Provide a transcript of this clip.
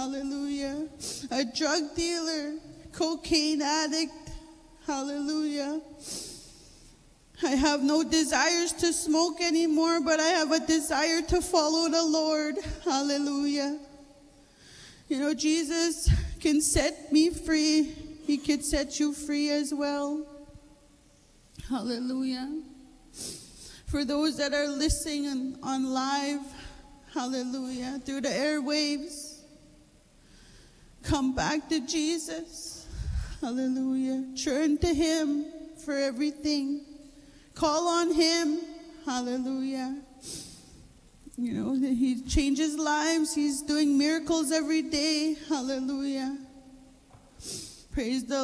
hallelujah. A drug dealer, cocaine addict, hallelujah. I have no desires to smoke anymore, but I have a desire to follow the Lord, hallelujah. You know, Jesus can set me free. He can set you free as well, hallelujah. For those that are listening on live, hallelujah, through the airwaves, come back to Jesus, hallelujah. Turn to Him for everything. Call on Him, hallelujah. You know, He changes lives. He's doing miracles every day, hallelujah. Praise the